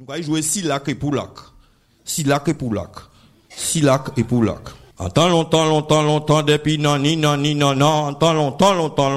va jouer Silac et Poulac. Silac et Poulac. Silac et Poulac. En tant longtemps, depuis non, tant longtemps,